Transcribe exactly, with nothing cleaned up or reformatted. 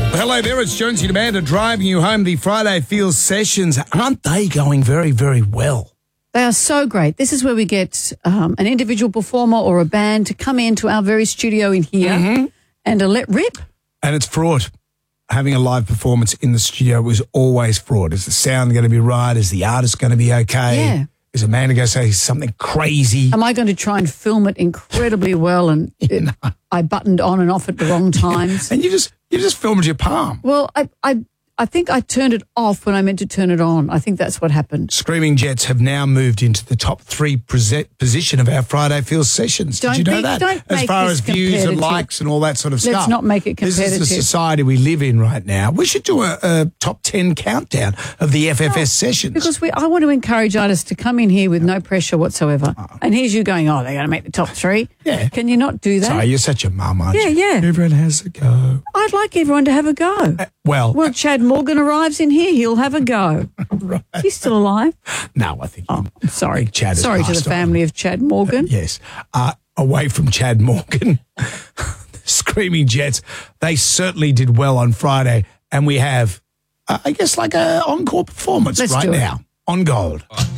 Hello there, it's Jonesy Demander driving you home. The Friday Feels sessions, aren't they going very, very well? They are so great. This is where we get um, an individual performer or a band to come into our very studio in here mm-hmm. and to let rip. And it's fraught. Having a live performance in the studio was always fraught. Is the sound going to be right? Is the artist going to be okay? Yeah. Is a man going to say something crazy? Am I going to try and film it incredibly well and it, no. I buttoned on and off at the wrong times? And you just you just filmed your palm. Well, I, I I think I turned it off when I meant to turn it on. I think that's what happened. Screaming Jets have now moved into the top three position of our Friday Feels sessions. Don't Did you know be, that? Don't as make far this as views and likes and all that sort of Let's stuff. Let's not make it competitive. This is the society we live in right now. We should do a, a top ten countdown of the F F S no, sessions. Because we, I want to encourage artists to come in here with no pressure whatsoever. Oh. And here's you going, oh, they're going to make the top three. Yeah. Can you not do that? Sorry, you're such a mum, aren't yeah, you? Yeah, yeah. Everyone has a go. I'd like everyone to have a go. Uh, well, When uh, Chad Morgan arrives in here, he'll have a go. Right. He's still alive? No, I think. Oh, he, sorry. Chad sorry to the family on. of Chad Morgan. Uh, yes. Uh, away from Chad Morgan, Screaming Jets, they certainly did well on Friday. And we have, uh, I guess, like an encore performance Let's right do it. now on Gold.